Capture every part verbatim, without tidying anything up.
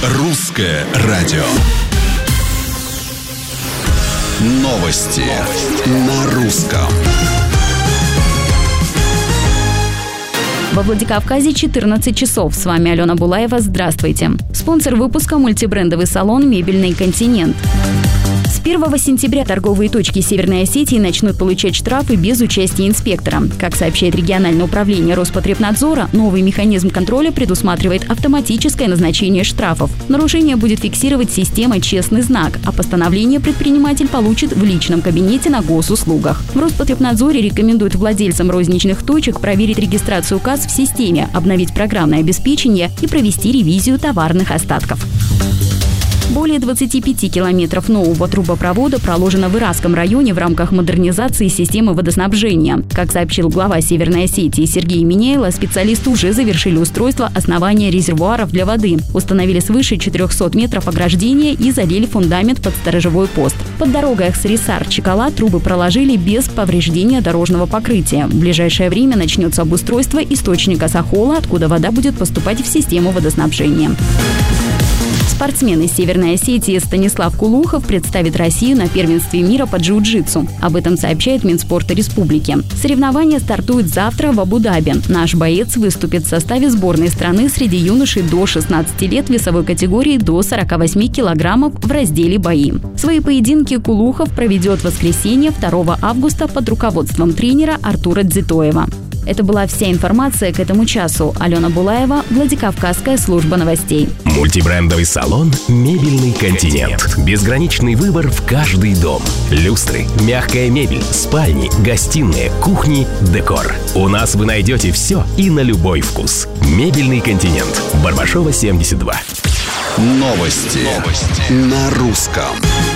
Русское радио. Новости на русском. Во Владикавказе четырнадцать часов. С вами Алена Булаева. Здравствуйте. Спонсор выпуска — мультибрендовый салон «Мебельный континент». С первого сентября торговые точки Северной Осетии начнут получать штрафы без участия инспектора. Как сообщает региональное управление Роспотребнадзора, новый механизм контроля предусматривает автоматическое назначение штрафов. Нарушение будет фиксировать система «Честный знак», а постановление предприниматель получит в личном кабинете на госуслугах. В Роспотребнадзоре рекомендуют владельцам розничных точек проверить регистрацию касс в системе, обновить программное обеспечение и провести ревизию товарных остатков. Более двадцати пяти километров нового трубопровода проложено в Иракском районе в рамках модернизации системы водоснабжения. Как сообщил глава Северной Осетии Сергей Минейло, специалисты уже завершили устройство основания резервуаров для воды, установили свыше четырехсот метров ограждения и залили фундамент под сторожевой пост. Под дорогой Ахсарисар-Чекала трубы проложили без повреждения дорожного покрытия. В ближайшее время начнется обустройство источника Сахола, откуда вода будет поступать в систему водоснабжения. Спортсмен из Северной Осетии Станислав Кулухов представит Россию на первенстве мира по джиу-джитсу. Об этом сообщает Минспорта Республики. Соревнования стартуют завтра в Абу-Даби. Наш боец выступит в составе сборной страны среди юношей до шестнадцати лет весовой категории до сорока восьми килограммов в разделе «Бои». Свои поединки Кулухов проведет в воскресенье второго августа под руководством тренера Артура Дзитоева. Это была вся информация к этому часу. Алена Булаева, Владикавказская служба новостей. Мультибрендовый салон «Мебельный континент». Безграничный выбор в каждый дом. Люстры, мягкая мебель, спальни, гостиные, кухни, декор. У нас вы найдете все и на любой вкус. «Мебельный континент». Барбашова, семьдесят два. Новости, Новости. На русском.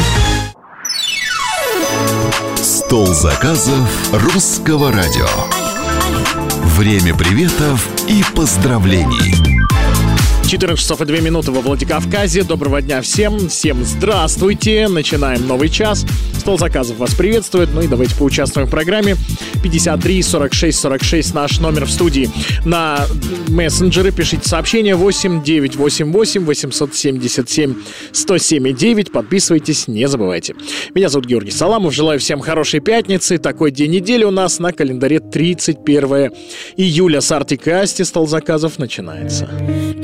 Стол заказов русского радио. Время приветов и поздравлений. четырнадцать часов и две минуты во Владикавказе. Доброго дня всем. Всем здравствуйте. Начинаем новый час. Стол заказов вас приветствует. Ну и давайте поучаствуем в программе. пятьдесят три сорок шесть сорок шесть наш номер в студии. На мессенджеры пишите сообщение восемь девятьсот восемьдесят восемь восемьсот семьдесят семь сто семь девять. Подписывайтесь, не забывайте. Меня зовут Георгий Саламов. Желаю всем хорошей пятницы. Такой день недели у нас на календаре тридцать первое июля. С Артик и Асти стол заказов начинается.